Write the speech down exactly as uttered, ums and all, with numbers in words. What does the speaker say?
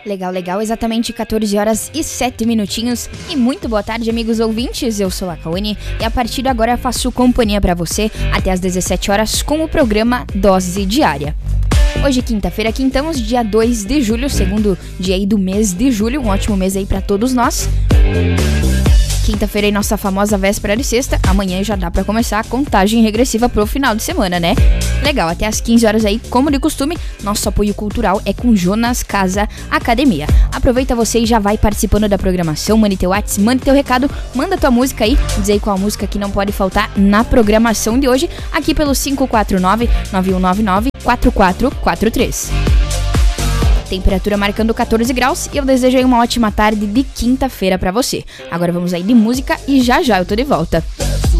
Legal, legal, exatamente quatorze horas e sete minutinhos. E muito boa tarde, amigos ouvintes, eu sou a Kawane e a partir de agora eu faço companhia pra você até as dezessete horas com o programa Dose Diária. Hoje, quinta-feira, quintamos, dia dois de julho, segundo dia aí do mês de julho, um ótimo mês aí pra todos nós. Quinta-feira é nossa famosa véspera de sexta, amanhã já dá pra começar a contagem regressiva pro final de semana, né? Legal, até às quinze horas aí, como de costume, nosso apoio cultural é com Jonas Casa Academia. Aproveita você e já vai participando da programação, mande teu WhatsApp, mande teu recado, manda tua música aí, diz aí qual a música que não pode faltar na programação de hoje, aqui pelo cinco quatro nove, nove um nove nove, quatro quatro quatro três. Temperatura marcando catorze graus e eu desejo aí uma ótima tarde de quinta-feira pra você. Agora vamos aí de música e já já eu tô de volta.